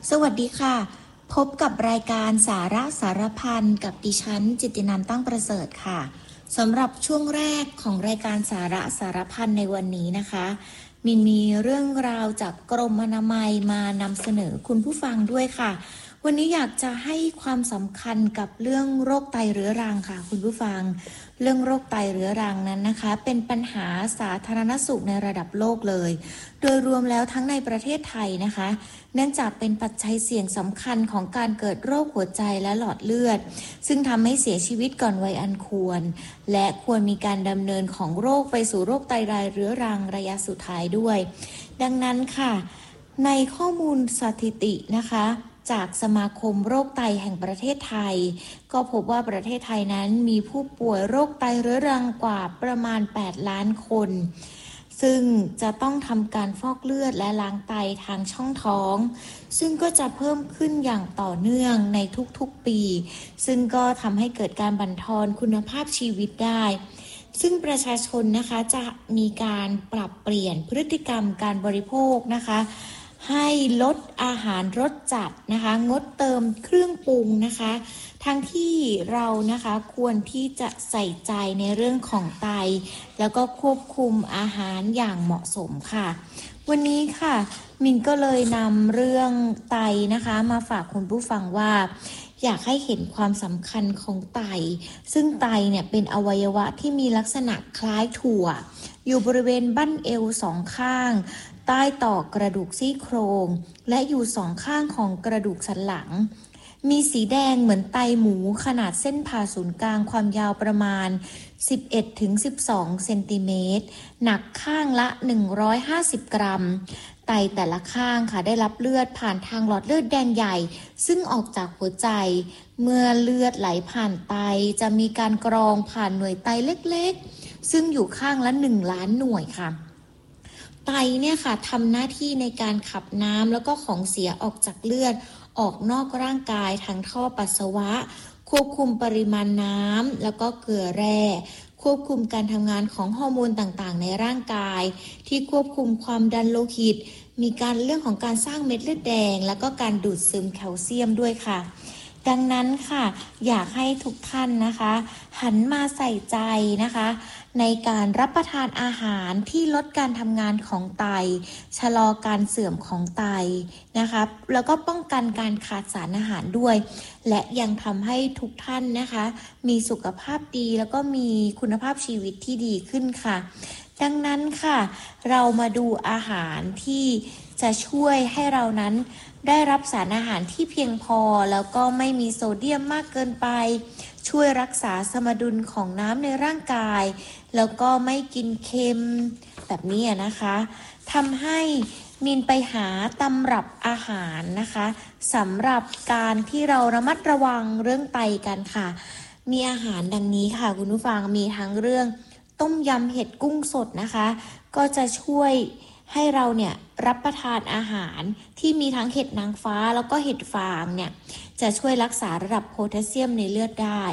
สวัสดีค่ะพบกับรายการสาระสารพันกับดิฉันจิตตินันท์ตั้งประเสริฐค่ะสำหรับช่วงแรกของรายการสาระสารพันในวันนี้นะคะมินมีเรื่องราวจากกรมอนามัยมานำเสนอคุณผู้ฟังด้วยค่ะวันนี้อยากจะให้ความสำคัญกับเรื่องโรคไตเรื้อรังค่ะคุณผู้ฟังเรื่องโรคไตเรื้อรังนั้นนะคะเป็นปัญหาสาธารณสุขในระดับโลกเลยโดยรวมแล้วทั้งในประเทศไทยนะคะเนื่องจากเป็นปัจจัยเสี่ยงสำคัญของการเกิดโรคหัวใจและหลอดเลือดซึ่งทำให้เสียชีวิตก่อนวัยอันควรและควรมีการดำเนินของโรคไปสู่โรคไตรายเรื้อรังระยะสุดท้ายด้วยดังนั้นค่ะในข้อมูลสถิตินะคะจากสมาคมโรคไตแห่งประเทศไทยก็พบว่าประเทศไทยนั้นมีผู้ป่วยโรคไตเรื้อรังกว่าประมาณ8ล้านคนซึ่งจะต้องทำการฟอกเลือดและล้างไตทางช่องท้องซึ่งก็จะเพิ่มขึ้นอย่างต่อเนื่องในทุกๆปีซึ่งก็ทำให้เกิดการบั่นทอนคุณภาพชีวิตได้ซึ่งประชาชนนะคะจะมีการปรับเปลี่ยนพฤติกรรมการบริโภคนะคะให้ลดอาหารรสจัดนะคะงดเติมเครื่องปรุงนะคะทั้งที่เรานะคะควรที่จะใส่ใจในเรื่องของไตแล้วก็ควบคุมอาหารอย่างเหมาะสมค่ะวันนี้ค่ะมินก็เลยนำเรื่องไตนะคะมาฝากคุณผู้ฟังว่าอยากให้เห็นความสำคัญของไตซึ่งไตเนี่ยเป็นอวัยวะที่มีลักษณะคล้ายถั่วอยู่บริเวณบั้นเอวสองข้างใต้ต่อกระดูกซี่โครงและอยู่สองข้างของกระดูกสันหลังมีสีแดงเหมือนไตหมูขนาดเส้นผ่าศูนย์กลางความยาวประมาณ 11-12 เซนติเมตรหนักข้างละ150 กรัมไตแต่ละข้างค่ะได้รับเลือดผ่านทางหลอดเลือดแดงใหญ่ซึ่งออกจากหัวใจเมื่อเลือดไหลผ่านไตจะมีการกรองผ่านหน่วยไตเล็กๆซึ่งอยู่ข้างละ1 ล้านหน่วยค่ะไตเนี่ยค่ะทำหน้าที่ในการขับน้ำแล้วก็ของเสียออกจากเลือดออกนอกร่างกายทางท่อปัสสาวะควบคุมปริมาณน้ำแล้วก็เกลือแร่ควบคุมการทำงานของฮอร์โมนต่างๆในร่างกายที่ควบคุมความดันโลหิตมีการเรื่องของการสร้างเม็ดเลือดแดงแล้วก็การดูดซึมแคลเซียมด้วยค่ะดังนั้นค่ะอยากให้ทุกท่านนะคะหันมาใส่ใจนะคะในการรับประทานอาหารที่ลดการทำงานของไตชะลอการเสื่อมของไตนะคะแล้วก็ป้องกันการขาดสารอาหารด้วยและยังทำให้ทุกท่านนะคะมีสุขภาพดีแล้วก็มีคุณภาพชีวิตที่ดีขึ้นค่ะดังนั้นค่ะเรามาดูอาหารที่จะช่วยให้เรานั้นได้รับสารอาหารที่เพียงพอแล้วก็ไม่มีโซเดียมมากเกินไปช่วยรักษาสมดุลของน้ำในร่างกายแล้วก็ไม่กินเค็มแบบนี้นะคะทำให้มินไปหาตำรับอาหารนะคะสำหรับการที่เราระมัดระวังเรื่องไตกันค่ะมีอาหารดังนี้ค่ะคุณผู้ฟังมีทั้งเรื่องต้มยำเห็ดกุ้งสดนะคะก็จะช่วยให้เราเนี่ยรับประทานอาหารที่มีทั้งเห็ดนางฟ้าแล้วก็เห็ดฟางเนี่ยจะช่วยรักษาระดับโพแทสเซียมในเลือดได้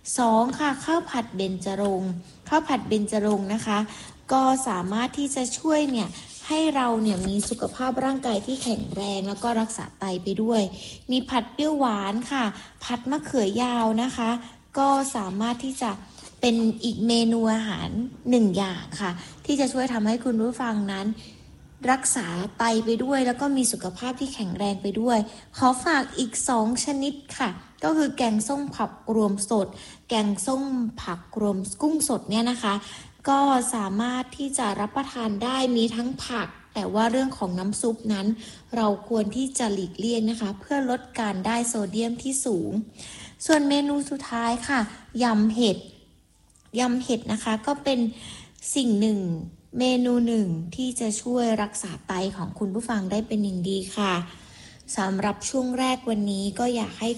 2ค่ะข้าวผัดเบญจรงค์ข้าวผัดเบญจรงค์นะคะก็สามารถที่จะช่วยเนี่ยให้เราเนี่ยมีสุขภาพร่างกายที่แข็งแรงแล้วก็รักษาไตไปด้วยมีผัดเปรี้ยวหวานค่ะผัดมะเขือยาวนะคะก็สามารถที่จะเป็นอีกเมนูอาหาร1อย่างค่ะที่จะช่วยทำให้คุณผู้ฟังนั้นรักษาไตไปด้วยแล้วก็มีสุขภาพที่แข็งแรงไปด้วยขอฝากอีก2ชนิดค่ะก็คือแกงส้มผักรวมสดแกงส้มผักรวมกุ้งสดเนี่ยนะคะก็สามารถที่จะรับประทานได้มีทั้งผักแต่ว่าเรื่องของน้ำซุปนั้นเราควรที่จะหลีกเลี่ยงนะคะเพื่อลดการได้โซเดียมที่สูงส่วนเมนูสุดท้ายค่ะยำเห็ดนะคะก็เป็นสิ่งหนึ่งเมนูหนึ่งที่จะช่วยรักษาไตของคุณผู้ฟังได้เป็นอย่างดีค่ะสำหรับช่วงแรกวันนี้ก็อยากให้